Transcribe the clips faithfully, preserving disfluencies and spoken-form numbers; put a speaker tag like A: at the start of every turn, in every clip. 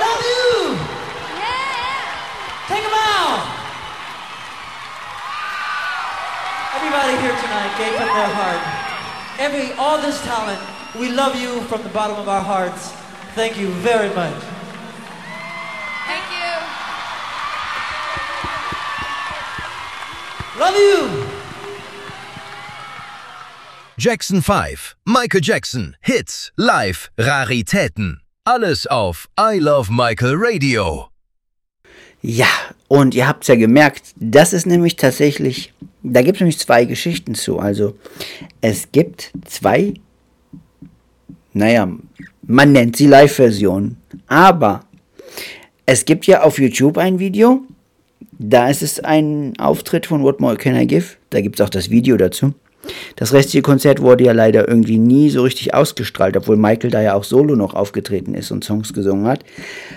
A: Love you!
B: Yeah!
A: Take them out! Everybody here tonight gave them their heart. Every, all this talent, we love you from the bottom of our hearts. Thank you very much.
B: Thank you.
A: Love you!
C: Jackson fünf, Michael Jackson, Hits, Live, Raritäten. Alles auf I Love Michael Radio.
D: Ja, und ihr habt es ja gemerkt, das ist nämlich tatsächlich, da gibt es nämlich zwei Geschichten zu. Also es gibt zwei, naja, man nennt sie Live-Versionen, aber es gibt ja auf YouTube ein Video, da ist es ein Auftritt von What More Can I Give, da gibt es auch das Video dazu. Das restliche Konzert wurde ja leider irgendwie nie so richtig ausgestrahlt, obwohl Michael da ja auch solo noch aufgetreten ist und Songs gesungen hat.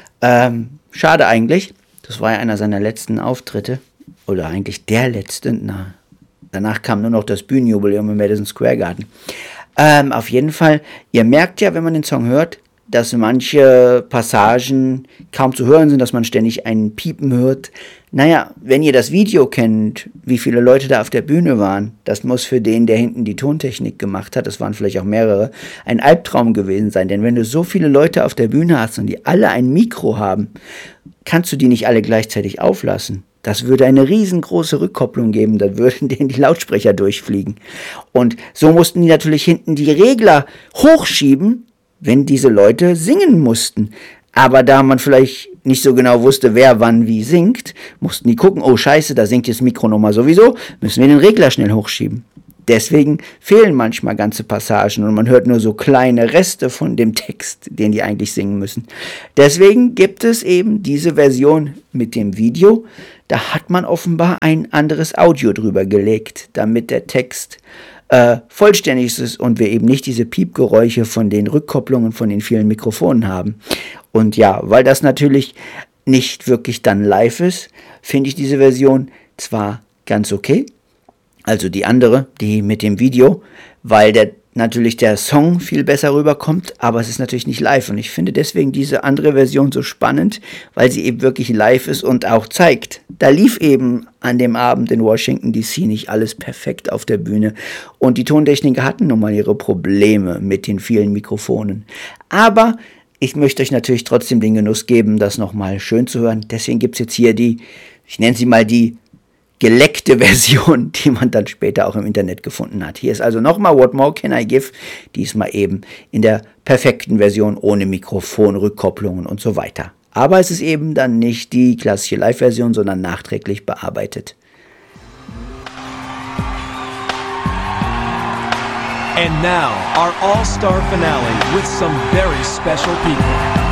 D: Ähm, schade eigentlich. Das war ja einer seiner letzten Auftritte. Oder eigentlich der letzte. Na, danach kam nur noch das Bühnenjubiläum im Madison Square Garden. Ähm, auf jeden Fall, ihr merkt ja, wenn man den Song hört, dass manche Passagen kaum zu hören sind, dass man ständig einen Piepen hört. Naja, wenn ihr das Video kennt, wie viele Leute da auf der Bühne waren, das muss für den, der hinten die Tontechnik gemacht hat, das waren vielleicht auch mehrere, ein Albtraum gewesen sein. Denn wenn du so viele Leute auf der Bühne hast und die alle ein Mikro haben, kannst du die nicht alle gleichzeitig auflassen. Das würde eine riesengroße Rückkopplung geben, da würden denen die Lautsprecher durchfliegen. Und so mussten die natürlich hinten die Regler hochschieben, wenn diese Leute singen mussten. Aber da man vielleicht nicht so genau wusste, wer wann wie singt, mussten die gucken, oh scheiße, da singt jetzt Mikro nochmal sowieso, müssen wir den Regler schnell hochschieben. Deswegen fehlen manchmal ganze Passagen und man hört nur so kleine Reste von dem Text, den die eigentlich singen müssen. Deswegen gibt es eben diese Version mit dem Video. Da hat man offenbar ein anderes Audio drüber gelegt, damit der Text äh, vollständig ist und wir eben nicht diese Piepgeräusche von den Rückkopplungen von den vielen Mikrofonen haben. Und ja, weil das natürlich nicht wirklich dann live ist, finde ich diese Version zwar ganz okay, also die andere, die mit dem Video, weil der natürlich der Song viel besser rüberkommt, aber es ist natürlich nicht live und ich finde deswegen diese andere Version so spannend, weil sie eben wirklich live ist und auch zeigt, da lief eben an dem Abend in Washington D C nicht alles perfekt auf der Bühne und die Tontechniker hatten nun mal ihre Probleme mit den vielen Mikrofonen, aber ich möchte euch natürlich trotzdem den Genuss geben, das nochmal schön zu hören, deswegen gibt es jetzt hier die, ich nenne sie mal die geleckte Version, die man dann später auch im Internet gefunden hat. Hier ist also nochmal What More Can I Give, diesmal eben in der perfekten Version ohne Mikrofon, Rückkopplungen und so weiter. Aber es ist eben dann nicht die klassische Live-Version, sondern nachträglich bearbeitet.
E: And now, our all-star finale with some very special people.